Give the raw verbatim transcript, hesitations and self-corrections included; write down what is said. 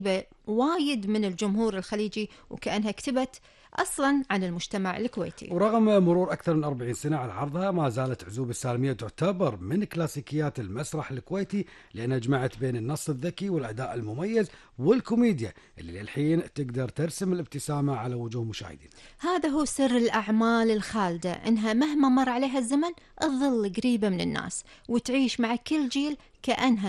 وايد من الجمهور الخليجي، وكأنها كتبت أصلا عن المجتمع الكويتي. ورغم مرور أكثر من أربعين سنة على عرضها، ما زالت عزوب السالمية تعتبر من كلاسيكيات المسرح الكويتي، لأنها جمعت بين النص الذكي والأداء المميز والكوميديا اللي للحين تقدر ترسم الابتسامة على وجوه مشاهدين. هذا هو سر الأعمال الخالدة، إنها مهما مر عليها الزمن تظل قريبة من الناس وتعيش مع كل جيل كأنها